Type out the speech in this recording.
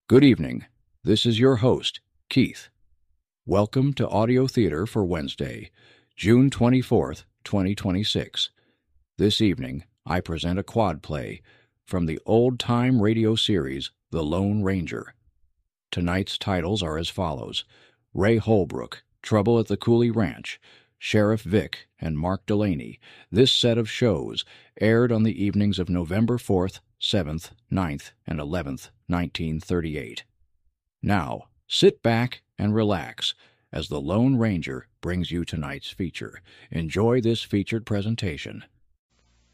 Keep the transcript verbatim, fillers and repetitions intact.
Good evening. This is your host, Keith. Welcome to Audio Theater for Wednesday, June twenty-fourth, twenty twenty-six. This evening, I present a quad play from the old-time radio series, The Lone Ranger. Tonight's titles are as follows: Ray Holbrook, Trouble at the Cooley Ranch, Sheriff Vic, and Mark Delaney. This set of shows aired on the evenings of November fourth, seventh, ninth, and eleventh, nineteen thirty-eight. Now, sit back and relax as the Lone Ranger brings you tonight's feature. Enjoy this featured presentation.